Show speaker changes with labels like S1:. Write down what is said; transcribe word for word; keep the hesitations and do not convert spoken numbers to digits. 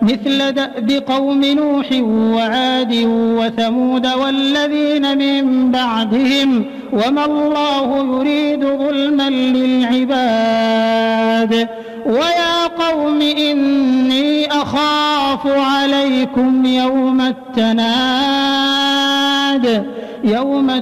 S1: مثل دأب قوم نوح وعاد وثمود والذين من بعدهم وما الله يريد ظلما للعباد ويا قوم إني أخاف عليكم يوم التناد يوم